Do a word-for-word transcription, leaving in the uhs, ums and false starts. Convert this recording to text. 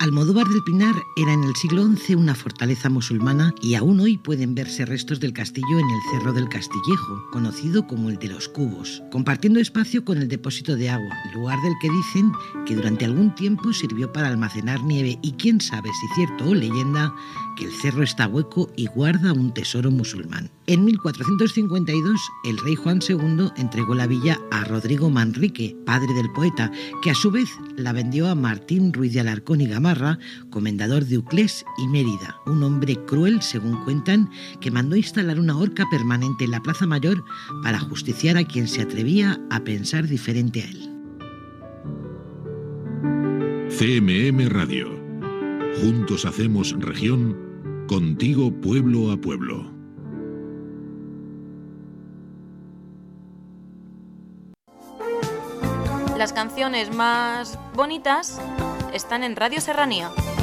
Almodóvar del Pinar era en el siglo once una fortaleza musulmana y aún hoy pueden verse restos del castillo en el Cerro del Castillejo, conocido como el de los Cubos, compartiendo espacio con el depósito de agua, lugar del que dicen que durante algún tiempo sirvió para almacenar nieve y quién sabe si cierto o leyenda que el cerro está hueco y guarda un tesoro musulmán. En mil cuatrocientos cincuenta y dos, el rey Juan segundo entregó la villa a Rodrigo Manrique, padre del poeta, que a su vez la vendió a Martín Ruiz de Alarcón y Gamarra, comendador de Uclés y Mérida, un hombre cruel, según cuentan, que mandó instalar una horca permanente en la Plaza Mayor para justiciar a quien se atrevía a pensar diferente a él. C M M Radio. Juntos hacemos región, contigo pueblo a pueblo. Las canciones más bonitas están en Radio Serranía.